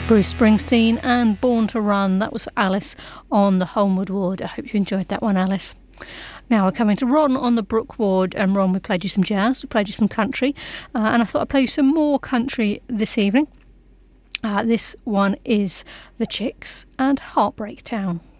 Bruce Springsteen and Born to Run. That was for Alice on the Holmwood Ward. I hope you enjoyed that one, Alice. Now we're coming to Ron on the Brook Ward, and Ron, we played you some jazz, we played you some country, and I thought I'd play you some more country this evening. This one is The Chicks and Heartbreak Town.